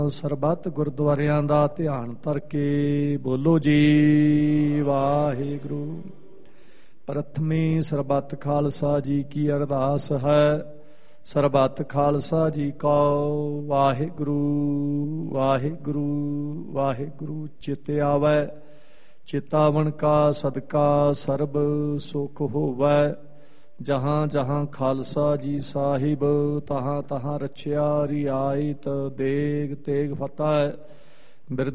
ਸਰਬੱਤ ਗੁਰਦੁਆਰਿਆਂ ਦਾ ਧਿਆਨ ਧਰ ਕੇ ਬੋਲੋ ਜੀ ਵਾਹਿਗੁਰੂ। ਪ੍ਰਥਮੇ ਸਰਬੱਤ ਖਾਲਸਾ ਜੀ ਕੀ ਅਰਦਾਸ ਹੈ। ਸਰਬੱਤ ਖਾਲਸਾ ਜੀ ਕੋ ਵਾਹਿਗੁਰੂ ਵਾਹਿਗੁਰੂ ਵਾਹਿਗੁਰੂ। ਚਿਤ ਆਵੈ ਚਿਤਾਵਨ ਕਾ ਸਦਕਾ ਸਰਬ ਸੁਖ ਹੋਵੈ। ਜਹਾਂ ਜਹਾਂ ਖਾਲਸਾ ਜੀ ਸਾਹਿਬ ਤਹਾਂ ਤਹਾਂ ਰਚਿਆ ਰਿਆਇਤ ਦੇਗ ਤੇਗ ਫਤਿਹ।